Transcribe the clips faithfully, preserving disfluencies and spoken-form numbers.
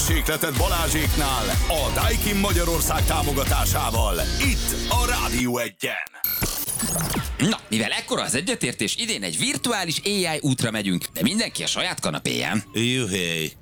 hőmérsékletet Balázséknál a Daikin Magyarország támogatásával. Itt a Rádió Egyen. Na, mivel ekkora az egyetértés, idén egy virtuális á i útra megyünk, de mindenki a saját kanapéján. Juhé.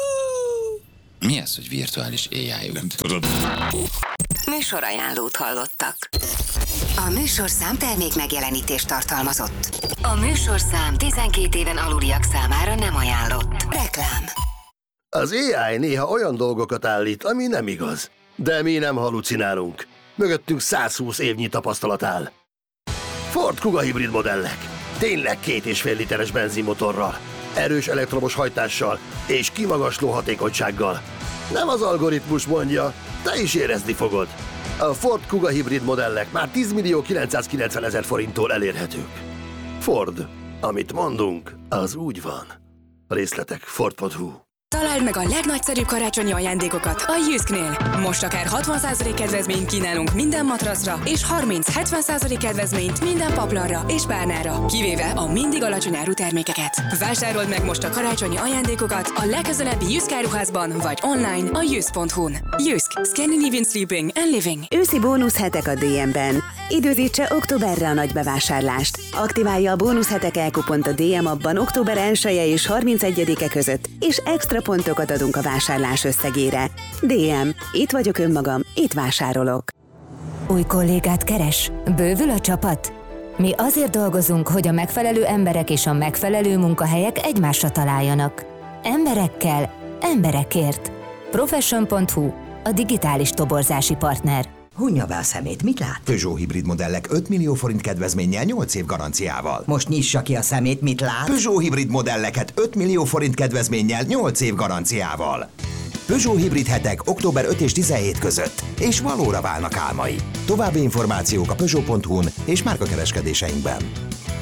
Mi az, hogy virtuális á i út? Tudod. Műsorajánlót hallottak. A műsorszám termék megjelenítést tartalmazott. A műsorszám tizenkét éven aluliak számára nem ajánlott. Reklám. Az á i néha olyan dolgokat állít, ami nem igaz. De mi nem halucinálunk. Mögöttünk száz húsz évnyi tapasztalat áll. Ford Kuga hibrid modellek. Tényleg két és fél literes benzinmotorral, erős elektromos hajtással és kimagasló hatékonysággal. Nem az algoritmus mondja, te is érezni fogod. A Ford Kuga hibrid modellek már tíz millió kilencszázkilencven ezer forinttól elérhetők. Ford, amit mondunk, az úgy van. Részletek ford pont hu. Találd meg a legnagyszerűbb karácsonyi ajándékokat a Jysknél. Most akár hatvan százalék kedvezményt kínálunk minden matracra, és harminc-hetven százalék kedvezményt minden paplanra és párnára, kivéve a mindig alacsony áru termékeket. Vásárold meg most a karácsonyi ajándékokat a legközelebbi Jysk áruházban, vagy online a jysk pont hu-n. Jysk. Scandinavian Sleeping and Living. Őszi bónuszhetek a dé em-ben. Időzítse októberre a nagy bevásárlást. Aktiválja a bónuszhetek elkupont a dé em appban október elseje és harmincegyedike között, és extra pontokat adunk a vásárlás összegére. dé em. Itt vagyok önmagam, itt vásárolok. Új kollégát keres? Bővül a csapat? Mi azért dolgozunk, hogy a megfelelő emberek és a megfelelő munkahelyek egymásra találjanak. Emberekkel, emberekért. Profession pont hu, a digitális toborzási partner. Hunja be a szemét, mit lát? Peugeot hibrid modellek öt millió forint kedvezménnyel nyolc év garanciával. Most nyissa ki a szemét, mit lát? Peugeot hibrid modelleket öt millió forint kedvezménnyel nyolc év garanciával. Peugeot hibrid hetek október ötödike és tizenhetedike között, és valóra válnak álmai. További információk a peugeot pont hu-n és márkakereskedéseinkben.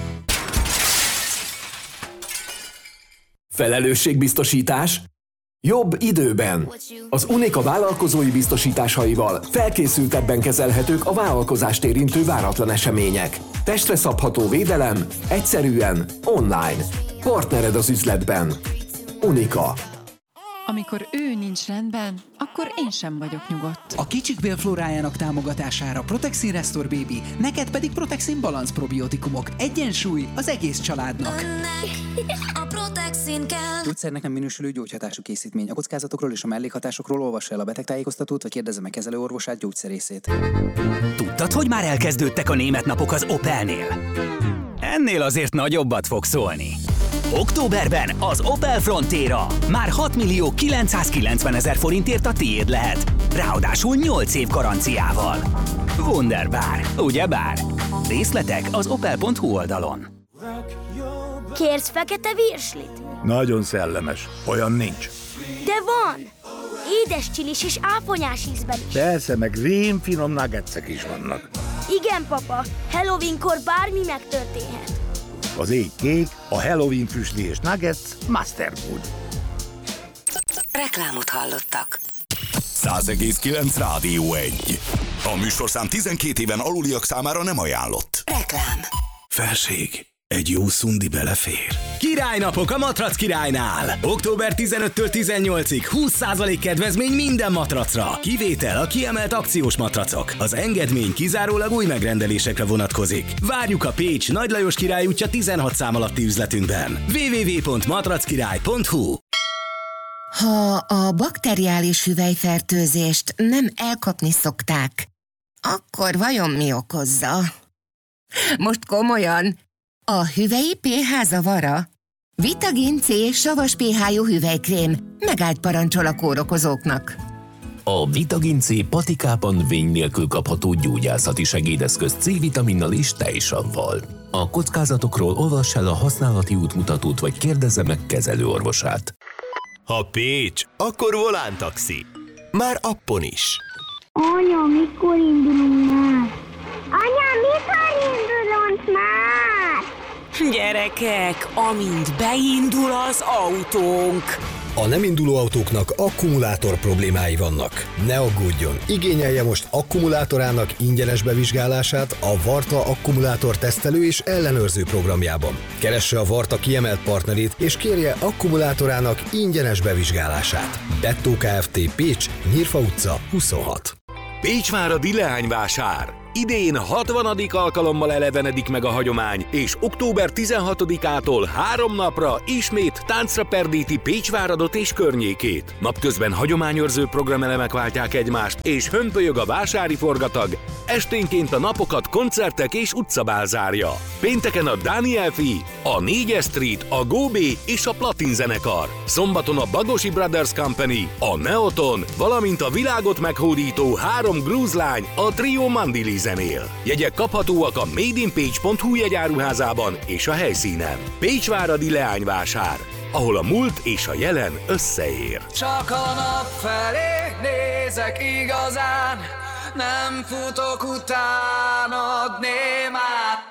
Felelősségbiztosítás? Jobb időben. Az Unica vállalkozói biztosításaival felkészültebben kezelhetők a vállalkozást érintő váratlan események. Testre szabható védelem, egyszerűen, online. Partnered az üzletben. Unica. Amikor ő nincs rendben, akkor én sem vagyok nyugodt. A kicsik bélflórájának támogatására Protexin Restore Baby, neked pedig Protexin Balance probiotikumok. Egyensúly az egész családnak. A Protexin kell. Gyógyszernek nem minősülő gyógyhatású készítmény. A kockázatokról és a mellékhatásokról olvassa el a betegtájékoztatót, vagy kérdezze meg kezelőorvosát, gyógyszerészét. Tudtad, hogy már elkezdődtek a német napok az Opelnél? Ennél azért nagyobbat fog szólni. Októberben az Opel Frontera már hat millió kilencszázkilencven ezer forintért a tiéd lehet. Ráadásul nyolc év garanciával. Wunderbar, ugyebár? Részletek az opel pont hu oldalon. Kérsz fekete virslit? Nagyon szellemes. Olyan nincs. De van! Édes csilis és áfonyás ízben is. Persze, meg rémfinom nuggetsek is vannak. Igen, papa. Halloweenkor bármi megtörténhet. Az éj kék, a Halloween füstli és nuggets Master Food. Reklámot hallottak. száz egész kilenc Rádió egy. A műsorszám tizenkét éven aluliak számára nem ajánlott. Reklám. Felség, egy jó szundi belefér. Királynapok a Matrac Királynál. október tizenötödikétől tizennyolcadikáig húsz százalék kedvezmény minden matracra. Kivétel a kiemelt akciós matracok. Az engedmény kizárólag új megrendelésekre vonatkozik. Várjuk a Pécs Nagy Lajos Király útja tizenhat szám alatti üzletünkben. double-u double-u double-u pont matrackirály pont hu. Ha a bakteriális hüvelyfertőzést nem elkapni szokták, akkor vajon mi okozza? Most komolyan, a hüvelyi pé há zavara? Vitagin C savas pé há-jú hüvelykrém megállt parancsol a kórokozóknak. A Vitagin C patikában vény nélkül kapható gyógyászati segédeszköz C-vitaminnal és tejsavval. A kockázatokról olvass el a használati útmutatót, vagy kérdezze meg kezelőorvosát. Ha Pécs, akkor Volán taxi. Már appon is. Anya, mikor indulunk már? Anya, mikor indulunk már? Gyerekek, amint beindul az autónk, A nem induló autóknak akkumulátor problémái vannak. Ne aggódjon, igényelje most akkumulátorának ingyenes bevizsgálását a Varta akkumulátor tesztelő és ellenőrző programjában. Keresse a Varta kiemelt partnerét és kérje akkumulátorának ingyenes bevizsgálását. Bettó Kft. Pécs, Nyírfa utca, huszonhat. Pécsváradi leányvásár. Idén hatvanadik alkalommal elevenedik meg a hagyomány, és október tizenhatodikától három napra ismét táncra perdíti Pécsváradot és környékét. Napközben hagyományőrző programelemek váltják egymást, és hömpölyög a vásári forgatag. Esténként a napokat koncertek és utcabál zárja. Pénteken a Daniel Fi, a négyes Street, a Góbé és a Platin zenekar. Szombaton a Bagosi Brothers Company, a Neoton, valamint a világot meghódító három grúzlány, a Trio Mandili zenél. Jegyek kaphatóak a made in pécs pont hu jegyáruházában és a helyszínen. Pécsváradi leányvásár, ahol a múlt és a jelen összeér. Csak a nap felé nézek igazán, nem futok utánad, némán.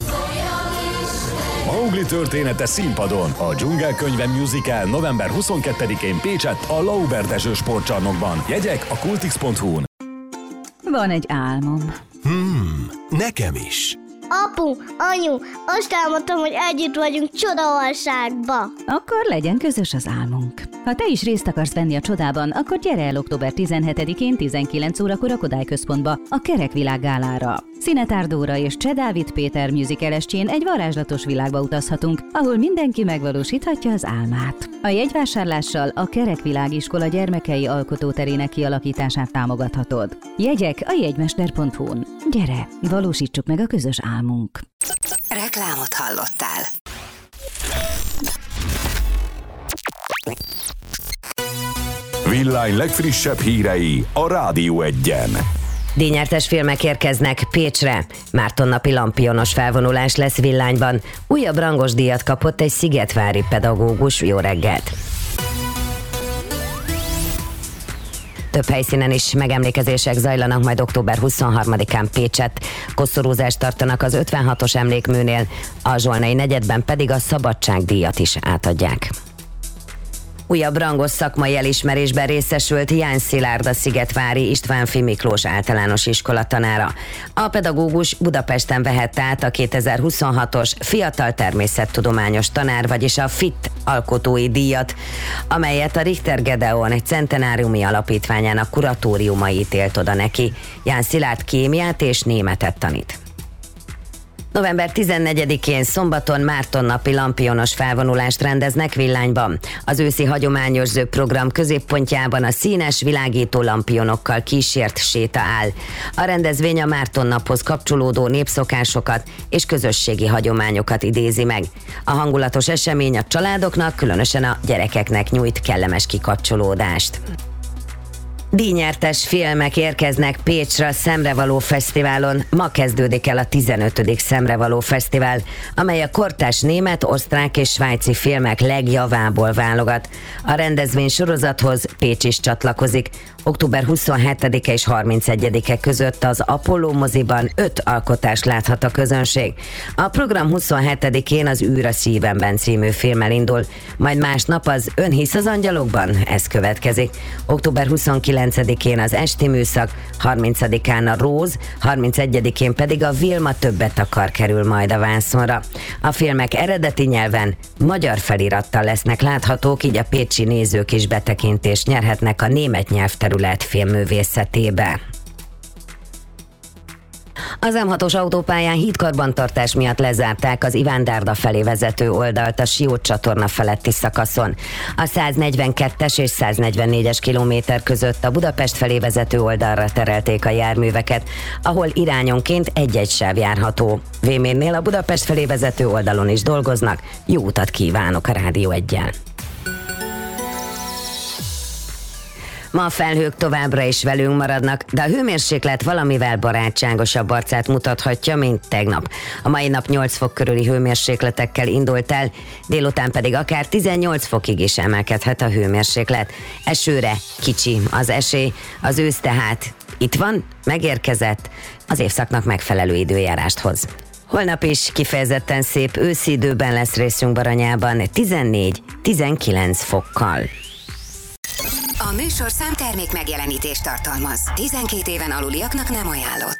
Mowgli története színpadon. A Dzsungelkönyve musical november huszonkettedikén Pécsett a Lauber Dezső sportcsarnokban. Jegyek a kultix pont hu-n. Van egy álmom. Hmm, nekem is. Apu, anyu, azt álmodtam, hogy együtt vagyunk csodaországba. Akkor legyen közös az álmunk. Ha te is részt akarsz venni a csodában, akkor gyere el október tizenhetedikén tizenkilenc órakor a Kodály Központba, a Kerekvilág gálára. Szinetár Dóra és Cseh Dávid Péter musicalestjén egy varázslatos világba utazhatunk, ahol mindenki megvalósíthatja az álmát. A jegyvásárlással a Kerekvilág iskola gyermekei alkotóterének kialakítását támogathatod. Jegyek a jegymester pont hu-n. Gyere, valósítsuk meg a közös álmunk. Reklámot hallottál. Villány legfrissebb hírei a Rádió Egyen. Díjnyertes filmek érkeznek Pécsre. Márton napi lampionos felvonulás lesz Villányban. Újabb rangos díjat kapott egy szigetvári pedagógus. Jó reggelt! Több helyszínen is megemlékezések zajlanak majd október huszonharmadikán Pécsett. Koszorúzást tartanak az ötvenhatos emlékműnél, a Zsolnai negyedben pedig a szabadságdíjat is átadják. Újabb rangos szakmai elismerésben részesült Jány Szilárd, a Szigetvári Istvánffy Miklós általános iskola tanára. A pedagógus Budapesten vehette át a kétezer-huszonhatos Fiatal Természettudományos Tanár, vagyis a FIT alkotói díjat, amelyet a Richter Gedeon Centenáriumi Alapítványának kuratóriuma ítélt oda neki. Jány Szilárd kémiát és németet tanít. november tizennegyedikén szombaton Márton napi lampionos felvonulást rendeznek Villányban. Az őszi hagyományőrző program középpontjában a színes, világító lampionokkal kísért séta áll. A rendezvény a Márton naphoz kapcsolódó népszokásokat és közösségi hagyományokat idézi meg. A hangulatos esemény a családoknak, különösen a gyerekeknek nyújt kellemes kikapcsolódást. Díjnyertes filmek érkeznek Pécsre a Szemrevaló Fesztiválon. Ma kezdődik el a tizenötödik Szemrevaló Fesztivál, amely a kortárs német, osztrák és svájci filmek legjavából válogat. A rendezvény sorozathoz Pécs is csatlakozik. október huszonhetedike és harmincegyedike között az Apollo moziban öt alkotást láthat a közönség. A program huszonhetedikén az Űr a szívemben című filmmel indul, majd másnap az Ön hisz az angyalokban? Ez következik. október huszonkilencedikén az Esti műszak, harmincadikán a Róz, harmincegyedikén pedig a Vilma többet akar kerül majd a vászonra. A filmek eredeti nyelven, magyar felirattal lesznek láthatók, így a pécsi nézők is betekintést nyerhetnek a német nyelvterület filmművészetébe. Az em hatos autópályán hídkarbantartás miatt lezárták az Iván-Dárda felé vezető oldalt a Siót csatorna feletti szakaszon. A száznegyvenkettes és száznegyvennégyes kilométer között a Budapest felé vezető oldalra terelték a járműveket, ahol irányonként egy-egy sáv járható. Vémérnél a Budapest felé vezető oldalon is dolgoznak. Jó utat kívánok a Rádió Eggyel! Ma a felhők továbbra is velünk maradnak, de a hőmérséklet valamivel barátságosabb arcát mutathatja, mint tegnap. A mai nap nyolc fok körüli hőmérsékletekkel indult el, délután pedig akár tizennyolc fokig is emelkedhet a hőmérséklet. Esőre kicsi az esély, az ősz tehát itt van, megérkezett, az évszaknak megfelelő időjárást hoz. Holnap is kifejezetten szép őszi időben lesz részünk Baranyában, tizennégy-tizenkilenc fokkal. A műsorszám termék megjelenítést tartalmaz. tizenkét éven aluliaknak nem ajánlott.